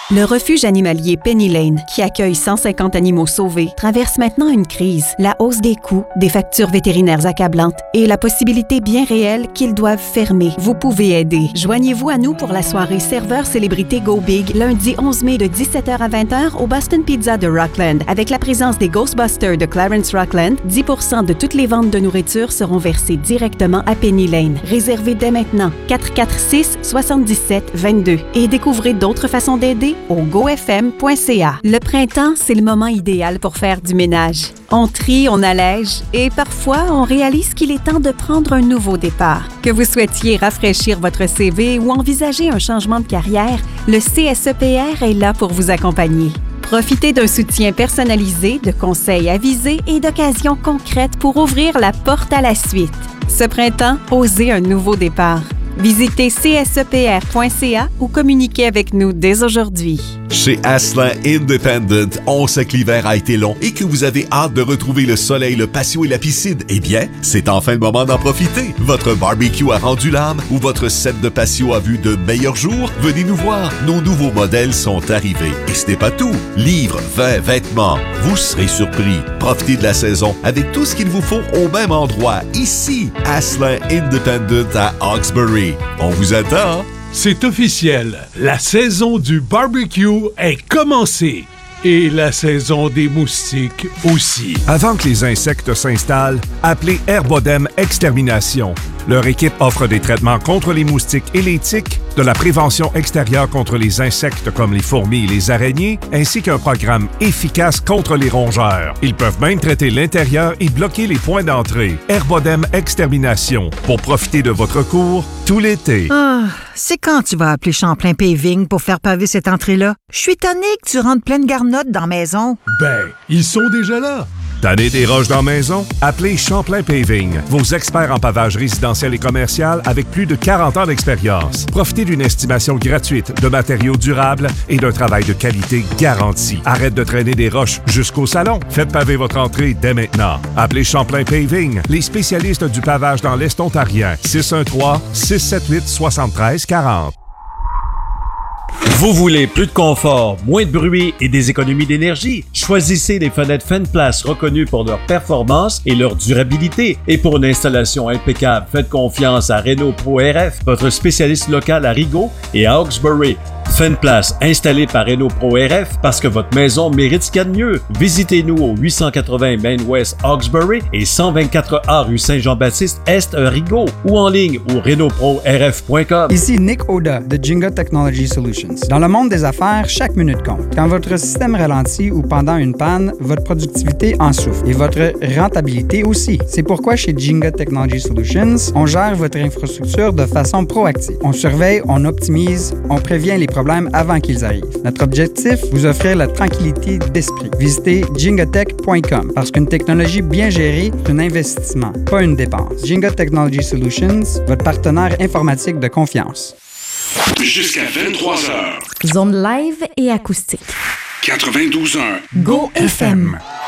Le refuge animalier Penny Lane, qui accueille 150 animaux sauvés, traverse maintenant une crise. La hausse des coûts, des factures vétérinaires accablantes et la possibilité bien réelle qu'ils doivent fermer. Vous pouvez aider. Joignez-vous à nous pour la soirée Serveur Célébrité Go Big, lundi 11 mai de 17h à 20h au Boston Pizza de Rockland. Avec la présence des Ghostbusters de Clarence Rockland, 10% de toutes les ventes de nourriture seront versées directement à Penny Lane. Réservez dès maintenant 446-77-22 et découvrez d'autres façons d'aider au gofm.ca. Le printemps, c'est le moment idéal pour faire du ménage. On trie, on allège et parfois, on réalise qu'il est temps de prendre un nouveau départ. Que vous souhaitiez rafraîchir votre CV ou envisager un changement de carrière, le CSEPR est là pour vous accompagner. Profitez d'un soutien personnalisé, de conseils avisés et d'occasions concrètes pour ouvrir la porte à la suite. Ce printemps, osez un nouveau départ. Visitez csepr.ca ou communiquez avec nous dès aujourd'hui. Chez Asselin Independent, on sait que l'hiver a été long et que vous avez hâte de retrouver le soleil, le patio et la piscine. Eh bien, c'est enfin le moment d'en profiter. Votre barbecue a rendu l'âme ou votre set de patio a vu de meilleurs jours? Venez nous voir. Nos nouveaux modèles sont arrivés. Et ce n'est pas tout. Livres, vins, vêtements. Vous serez surpris. Profitez de la saison avec tout ce qu'il vous faut au même endroit. Ici, Asselin Independent à Hawkesbury. On vous attend. C'est officiel, la saison du barbecue est commencée. Et la saison des moustiques aussi. Avant que les insectes s'installent, appelez Herbodem Extermination. Leur équipe offre des traitements contre les moustiques et les tiques, de la prévention extérieure contre les insectes comme les fourmis et les araignées, ainsi qu'un programme efficace contre les rongeurs. Ils peuvent même traiter l'intérieur et bloquer les points d'entrée. Herbodem Extermination, pour profiter de votre cours tout l'été. Ah, c'est quand tu vas appeler Champlain Paving pour faire paver cette entrée-là? Je suis tanné que tu rentres pleine garnotte dans la maison. Ben, ils sont déjà là. Tanné des roches dans la maison? Appelez Champlain Paving, vos experts en pavage résidentiel et commercial avec plus de 40 ans d'expérience. Profitez d'une estimation gratuite de matériaux durables et d'un travail de qualité garanti. Arrête de traîner des roches jusqu'au salon. Faites paver votre entrée dès maintenant. Appelez Champlain Paving, les spécialistes du pavage dans l'Est ontarien. 613-678-7340. Vous voulez plus de confort, moins de bruit et des économies d'énergie? Choisissez les fenêtres Fenplast reconnues pour leur performance et leur durabilité. Et pour une installation impeccable, faites confiance à Renault Pro RF, votre spécialiste local à Rigaud et à Hawkesbury. Fenplast, installé par Renault Pro RF parce que votre maison mérite ce qu'il y a de mieux. Visitez-nous au 880 Main West Hawkesbury et 124A rue Saint-Jean-Baptiste Est Rigaud ou en ligne au renaultprorf.com. Ici Nick Oda de Jinga Technology Solutions. Dans le monde des affaires, chaque minute compte. Quand votre système ralentit ou pendant une panne, votre productivité en souffre et votre rentabilité aussi. C'est pourquoi chez Jinga Technology Solutions, on gère votre infrastructure de façon proactive. On surveille, on optimise, on prévient les problèmes avant qu'ils arrivent. Notre objectif, vous offrir la tranquillité d'esprit. Visitez jingatech.com parce qu'une technologie bien gérée, c'est un investissement, pas une dépense. Jinga Technology Solutions, votre partenaire informatique de confiance. Jusqu'à 23h. Zone live et acoustique. 92.1. Go FM.